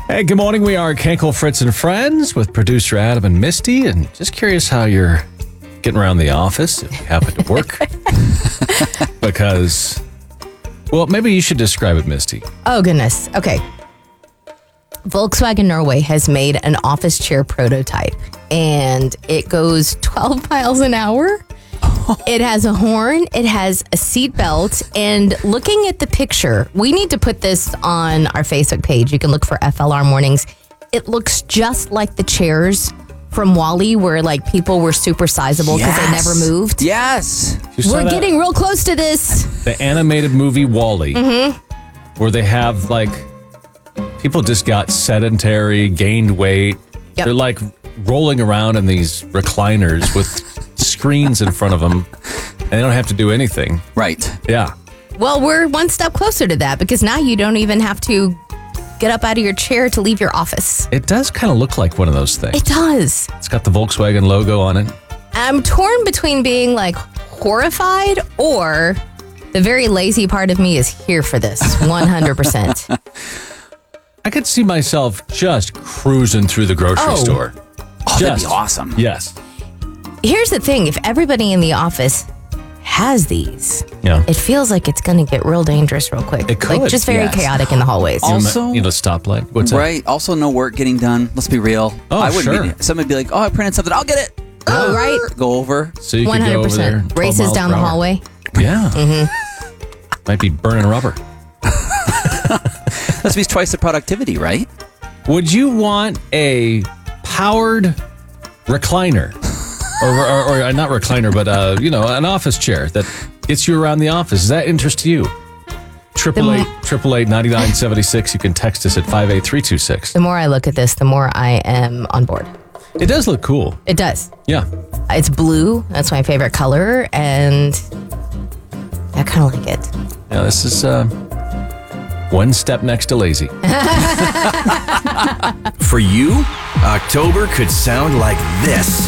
Hey, good morning. We are Kenkel, Fritz, and Friends with producer Adam and Misty. And just curious how you're getting around the office if you happen to work. Because, well, maybe you should describe it, Misty. Oh, goodness. Okay. Volkswagen Norway has made an office chair prototype, and it goes 12 miles an hour. It has a horn, it has a seat belt, and looking at the picture, we need to put this on our Facebook page. You can look for FLR Mornings. It looks just like the chairs from WALL-E, where like people were super sizable because they never moved. Yes. We're getting real close to this. The animated movie WALL-E, where they have like, people just got sedentary, gained weight. Yep. They're like rolling around in these recliners with screens in front of them, and they don't have to do anything. Right. Yeah. Well, we're one step closer to that because now you don't even have to get up out of your chair to leave your office. It does kind of look like one of those things. It does. It's got the Volkswagen logo on it. I'm torn between being like horrified or the very lazy part of me is here for this 100%. I could see myself just cruising through the grocery store. Oh, that'd be awesome. Yes. Here's the thing. If everybody in the office has these, Yeah. it feels like it's going to get real dangerous real quick. It could, Like just very yes. chaotic in the hallways. Also- You know, stoplight. What's that? Right. Also, no work getting done. Let's be real. Oh, I wouldn't sure. somebody be like, oh, I printed something. I'll get it. Oh, right. Go over. So you could go over there. 100%. 12 Races miles down per the hour. hallway. Yeah. Might be burning rubber. That means twice the productivity, right? Would you want a powered recliner? or not recliner, but, an office chair that gets you around the office? Does that interest you? 888-888-9976. You can text us at 58326. The more I look at this, the more I am on board. It does look cool. It does. Yeah. It's blue. That's my favorite color. And I kind of like it. Yeah, this is one step next to lazy. For you, October could sound like this.